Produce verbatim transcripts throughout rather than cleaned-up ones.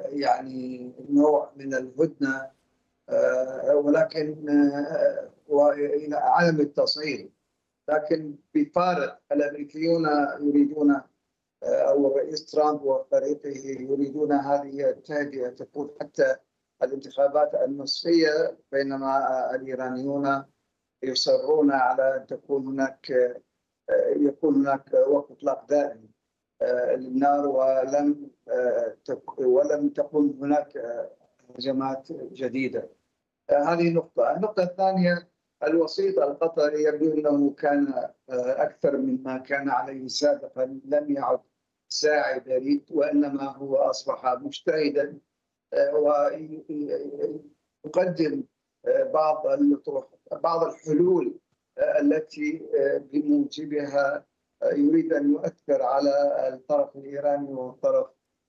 يعني نوع من الهدنة، ولكن وإلى عدم التصعيد. لكن بفارق الأمريكيون يريدون، أو الرئيس ترامب وفريقه يريدون هذه التهدئة تكون حتى الانتخابات النصفية، بينما الإيرانيون يصرون على أن تكون هناك يكون هناك وقف إطلاق دائم للنار، ولم ولم تكن هناك هجمات جديدة. هذه نقطة. النقطة الثانية، الوسيط القطري يبدو أنه كان أكثر مما كان عليه سابقا، لم يعد ساعي بريد، وإنما هو أصبح مجتهدا ويقدم بعض الأطروحة بعض الحلول التي بموجبها يريد أن يؤثر على الطرف الإيراني والطرف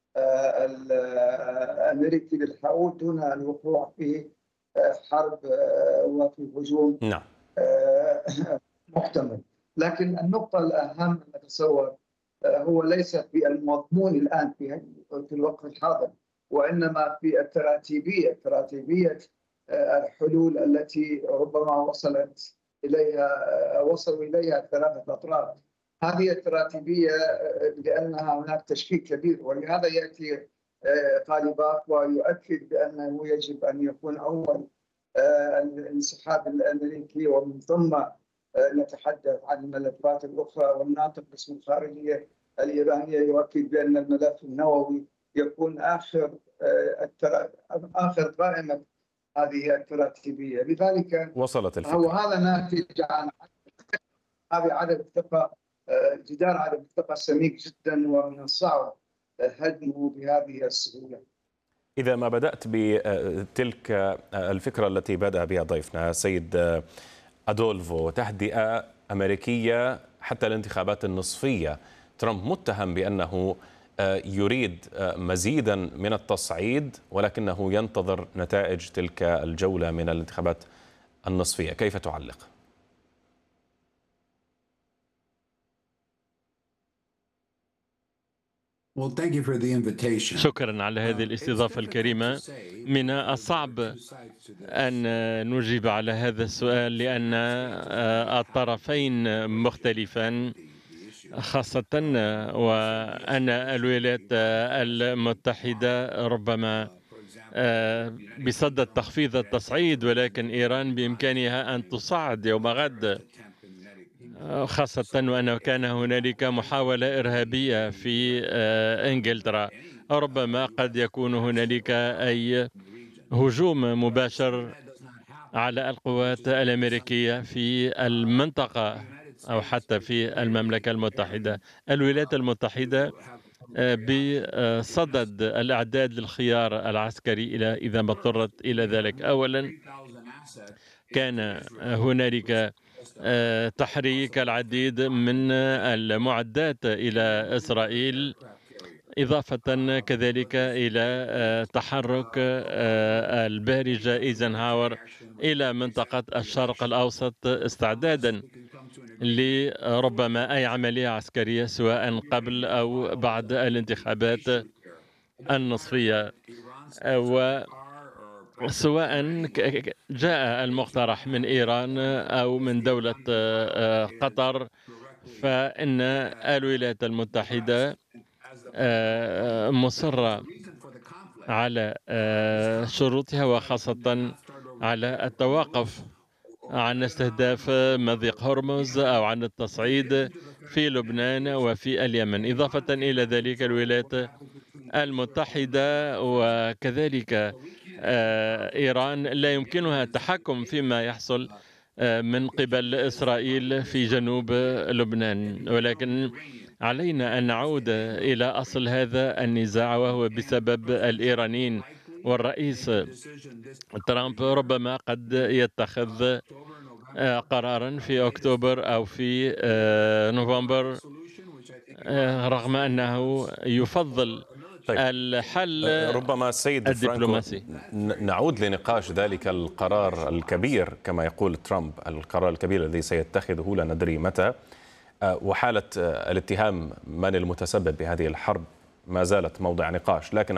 الأمريكي للحول دون الوقوع في حرب وفي هجوم نعم. محتمل. لكن النقطة الأهم أتصور هو ليس في المضمون الآن في في الوقت الحاضر، وإنما في التراتيبية تراتيبية الحلول التي ربما وصلت إليها وصلوا إليها الثلاثة أطراف. هذه التراتيبيه لانها هناك تشكيك كبير، ولهذا ياتي طالباف ويؤكد بانه يجب ان يكون اول الانسحاب الامريكي، ومن ثم نتحدث عن الملفات الاخرى. والناطق باسم الخارجيه الايرانيه يؤكد بان الملف النووي يكون اخر اخر قائمه هذه التراتيبيه. لذلك وصلت الفكرة. هو هذا ناتج عن هذه عدم الثقه، جدار عدم الثقه سميك جدا، ومن الصعب هدمه بهذه السهوله. إذا ما بدأت بتلك الفكرة التي بدأ بها ضيفنا سيد أدولفو، تهدئة أمريكية حتى الانتخابات النصفية، ترامب متهم بأنه يريد مزيدا من التصعيد ولكنه ينتظر نتائج تلك الجولة من الانتخابات النصفية، كيف تعلق؟ شكرا على هذه الاستضافة الكريمة. من الصعب أن نجيب على هذا السؤال لأن الطرفين مختلفان، خاصة وأن الولايات المتحدة ربما بصدد تخفيض التصعيد، ولكن إيران بإمكانها أن تصعد يوم غد، خاصة وأنه كان هنالك محاولة إرهابية في إنجلترا. ربما قد يكون هنالك أي هجوم مباشر على القوات الأمريكية في المنطقة أو حتى في المملكة المتحدة. الولايات المتحدة بصدد الإعداد للخيار العسكري إلى إذا ما اضطرت إلى ذلك. أولا كان هنالك تحريك العديد من المعدات إلى إسرائيل، إضافة كذلك إلى تحرك البارجة إيزنهاور إلى منطقة الشرق الأوسط استعدادا لربما أي عملية عسكرية سواء قبل أو بعد الانتخابات النصفية. وسواء جاء المقترح من إيران أو من دولة قطر، فإن الولايات المتحدة مصرة على شروطها، وخاصة على التوقف عن استهداف مضيق هرمز أو عن التصعيد في لبنان وفي اليمن. إضافة إلى ذلك الولايات المتحدة وكذلك إيران لا يمكنها التحكم فيما يحصل من قبل إسرائيل في جنوب لبنان، ولكن علينا أن نعود إلى أصل هذا النزاع، وهو بسبب الإيرانيين. والرئيس ترامب ربما قد يتخذ قرارا في أكتوبر أو في نوفمبر، رغم أنه يفضل طيب. الحل ربما السيد الدبلوماسي. نعود لنقاش ذلك القرار الكبير كما يقول ترامب، القرار الكبير الذي سيتخذه لا ندري متى، وحالة الاتهام من المتسبب بهذه الحرب ما زالت موضع نقاش. لكن